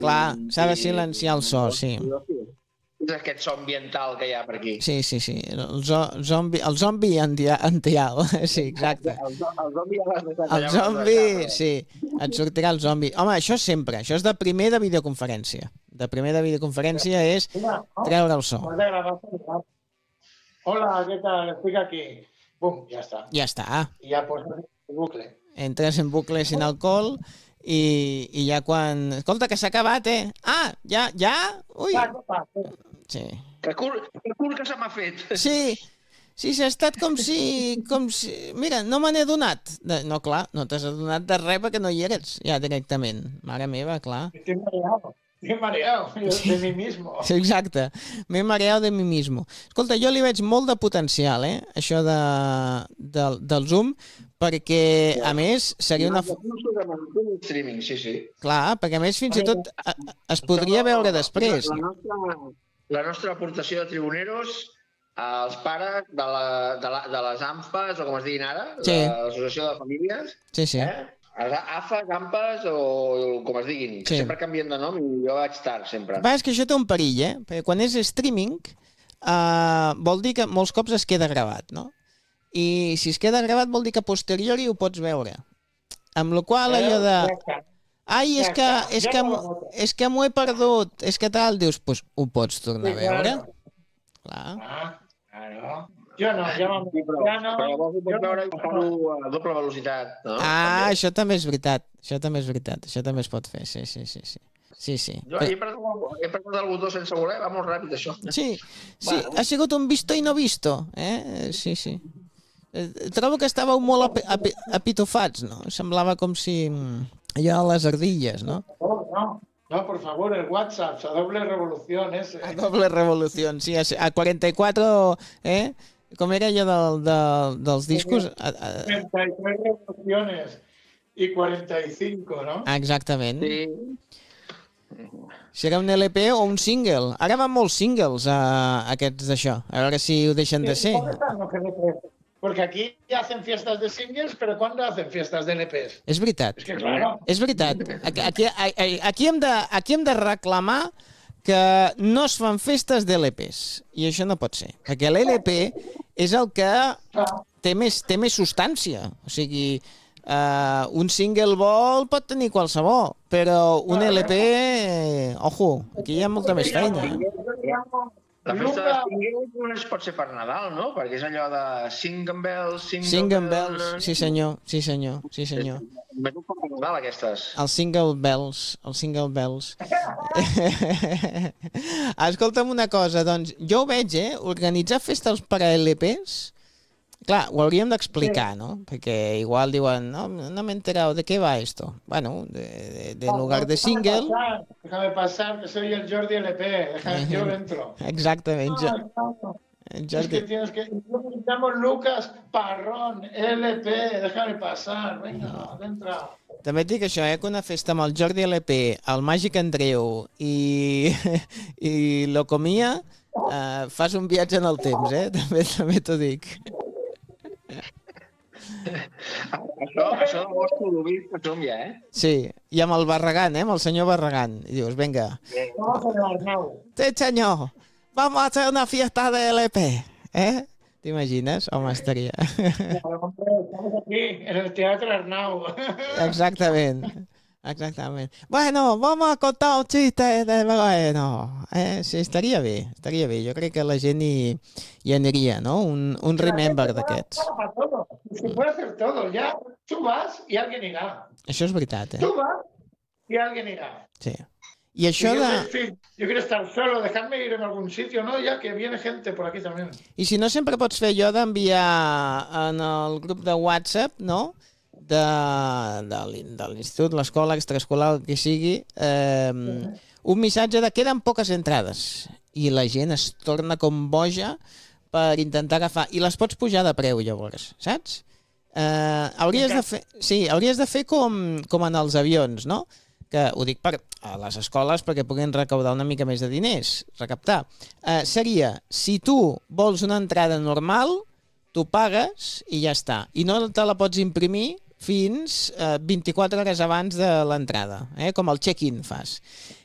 Clar, s'ha de silenciar el so, sí. És aquest so ambiental que hi ha per aquí. Sí. El zombi antial, sí, exacte. El zombi ja l'has deixat El zombi, sí, et sortirà el zombi. Home, això sempre, això és de primer de videoconferència. De primer de videoconferència és treure el so. Hola, ¿qué tal? Estic aquí. Bum, ja està. Ja està. I ja poses el bucle. Entres en bucle sin alcohol i ja quan... Escolta, que s'ha acabat, Ah, ja? Ui! Sí. Que curt que se m'ha fet. Sí, s'ha estat com si... Mira, no me n'he adonat. No, clar, no t'has adonat de res perquè no hi eres, ja directament. Mare meva, clar. Estic mareado de mi mismo. Sí, exacte, m'he mareado de mi mismo. Escolta, jo li veig molt de potencial, això del Zoom, perquè, a més, seria una... Streaming, sí. Clar, perquè a més fins i tot es podria veure després. La nostra aportació de tribuneros als pares de les AMPAs, o com es diguin ara, de l'Associació de Famílies. Sí. AFA, AMPAs o com es diguin, que sempre canvien de nom i jo vaig tard, sempre. És que això té un perill, perquè quan és streaming vol dir que molts cops es queda gravat, no? I si es queda gravat vol dir que a posteriori ho pots veure. Amb la qual allò de... Ai, és que m'ho he perdut, és que tal, dius, doncs ho pots tornar a veure. Clar. Claro. Jo no, però llavors ho pots veure i fer-ho a doble velocitat, no? Això també és veritat, això també es pot fer, sí. Jo he perdut el botó sense voler, va molt ràpid això. Sí, ha sigut un visto i no visto, Sí. Trobo que estàveu molt apitofats, no? Semblava com si... allò a les ardilles, no? No, por favor, el WhatsApp, a doble revolución ese. A doble revolución, sí, a 44, com era allò dels discos? 33 revoluciones i 45, no? Exactament. Sí. Si era un LP o un single. Ara van molts singles aquests d'això. A veure si ho deixen de ser. Porque aquí hacen fiestas de singles, pero ¿cuándo hacen fiestas de LPs? És veritat. És que, claro. És veritat. Aquí hem de reclamar que no es fan festes d'LPs. I això no pot ser. Perquè l'LP és el que té més substància. O sigui, un single ball pot tenir qualsevol, però un LP... Ojo, aquí hi ha molta més feina. La festa de singles només pot ser per Nadal, no? Perquè és allò de Sing and Bells, sí senyor. Més un poc per Nadal, aquestes. El Single Bells. Escolta'm una cosa, doncs, jo ho veig, organitzar festes per a LPs, clar, ho hauríem d'explicar, no? Perquè igual diuen, no m'he enterado, ¿de qué va esto? Bueno, de lugar de single... Déjame pasar, que soy el Jordi LP, yo dentro. Exactament. Es que tienes que... Necesitamos Lucas Parrón, LP, déjame pasar, venga, dentro. També et dic això, que una festa amb el Jordi LP, el Màgic Andreu i l'Ocomia, fas un viatge en el temps, també t'ho dic. Això demostra l'oblit que som ja, Sí, i amb el Barragán, amb el senyor Barragán. I dius, venga. Sí, senyor, vamos a hacer una fiesta de LP. ¿T'imagines? Home, estaria. Estamos aquí, en el Teatro Arnau. Exactament. Bueno, vamos a contar un chiste de bueno. Sí, estaria bé. Jo crec que la gent hi aniria, no? Un remember d'aquests. Se puede hacer todo, ya. Tú vas y alguien irá. Això és veritat, Tú vas y alguien irá. Sí. I això yo quiero estar solo, dejarme ir en algún sitio, ¿no? Ya que viene gente por aquí también. I si no, sempre pots fer allò d'enviar en el grup de WhatsApp, no?, de l'institut, l'escola, extraescolar, el que sigui, un missatge de queden poques entrades. I la gent es torna com boja per intentar agafar. I les pots pujar de preu, llavors, saps? Hauries de fer com en els avions, no? Que ho dic per a les escoles perquè puguin recaudar una mica més de diners, recaptar. Seria, si tu vols una entrada normal, tu pagues i ja està. I no te la pots imprimir fins 24 hores abans de l'entrada, com el check-in fas.